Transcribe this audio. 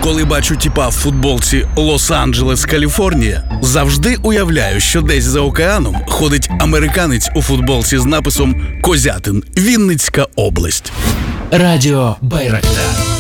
Коли бачу тіпа в футболці «Лос-Анджелес, Каліфорнія», завжди уявляю, що десь за океаном ходить американець у футболці з написом «Козятин, Вінницька область». Радіо Байрактар.